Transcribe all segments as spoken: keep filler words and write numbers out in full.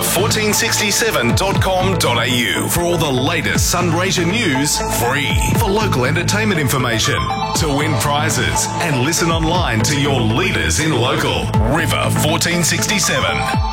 fourteen sixty-seven dot com dot a u for all the latest Sunraysia news, free. For local entertainment information, to win prizes, and listen online to your leaders in local. River fourteen sixty-seven.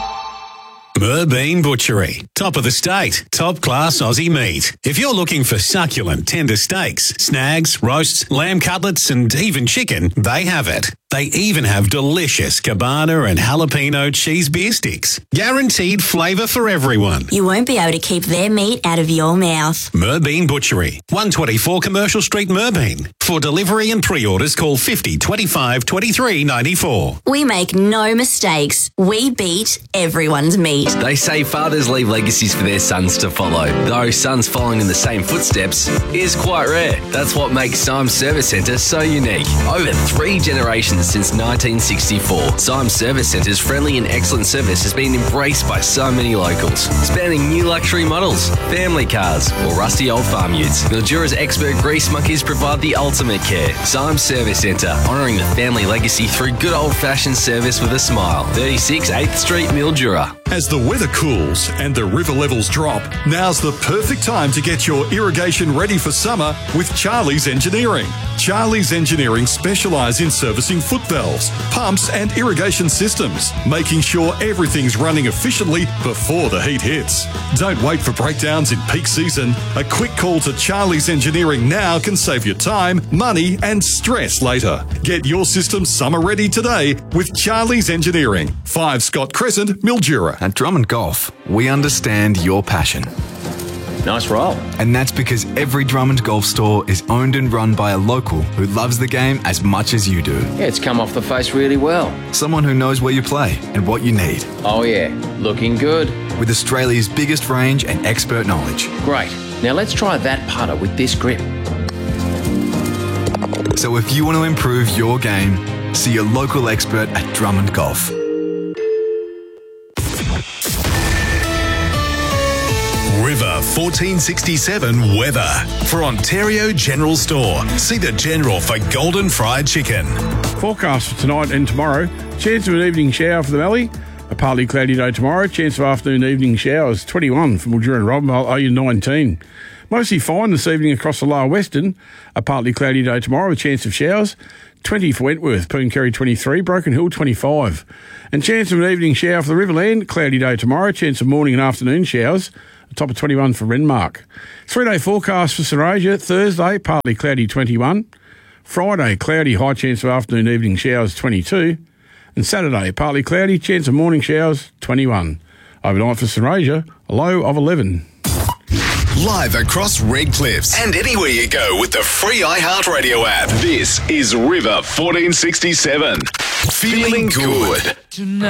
Merbean Butchery. Top of the state. Top class Aussie meat. If you're looking for succulent, tender steaks, snags, roasts, lamb cutlets, and even chicken, they have it. They even have delicious cabana and jalapeno cheese beer sticks. Guaranteed flavour for everyone. You won't be able to keep their meat out of your mouth. Merbean Butchery. one twenty-four Commercial Street, Merbean. For delivery and pre-orders, call fifty twenty-five twenty-three ninety-four. We make no mistakes. We beat everyone's meat. They say fathers leave legacies for their sons to follow, though sons following in the same footsteps is quite rare. That's what makes Symes Service Centre so unique. Over three generations since nineteen sixty-four, Symes Service Centre's friendly and excellent service has been embraced by so many locals, spanning new luxury models, family cars, or rusty old farm utes. Mildura's expert grease monkeys provide the ultimate care. Symes Service Centre, honouring the family legacy through good old-fashioned service with a smile. thirty-six eighth Street, Mildura. As the weather cools and the river levels drop, now's the perfect time to get your irrigation ready for summer with Charlie's Engineering. Charlie's Engineering specialise in servicing foot valves, pumps and irrigation systems, making sure everything's running efficiently before the heat hits. Don't wait for breakdowns in peak season. A quick call to Charlie's Engineering now can save you time, money and stress later. Get your system summer ready today with Charlie's Engineering. five Scott Crescent, Mildura. At Drummond Golf, we understand your passion. Nice roll. And that's because every Drummond Golf store is owned and run by a local who loves the game as much as you do. Yeah, it's come off the face really well. Someone who knows where you play and what you need. Oh yeah, looking good. With Australia's biggest range and expert knowledge. Great. Now let's try that putter with this grip. So if you want to improve your game, see your local expert at Drummond Golf. River fourteen sixty-seven weather. For Ontario General Store, see the General for golden fried chicken. Forecast for tonight and tomorrow. Chance of an evening shower for the valley. A partly cloudy day tomorrow. Chance of afternoon evening showers. twenty-one for Mildura and Robben. I'll owe you nineteen. Mostly fine this evening across the lower western. A partly cloudy day tomorrow with chance of showers. twenty for Wentworth. Pooncarry twenty-three. Broken Hill twenty-five. And chance of an evening shower for the Riverland. Cloudy day tomorrow. Chance of morning and afternoon showers. A top of twenty-one for Renmark. Three-day forecast for Sunraysia. Thursday, partly cloudy twenty-one. Friday, cloudy, high chance of afternoon evening showers twenty-two. And Saturday, partly cloudy, chance of morning showers twenty-one. Overnight for Sunraysia, a low of eleven. Live across Red Cliffs and anywhere you go with the free iHeartRadio app. This is River fourteen sixty-seven. Feeling good.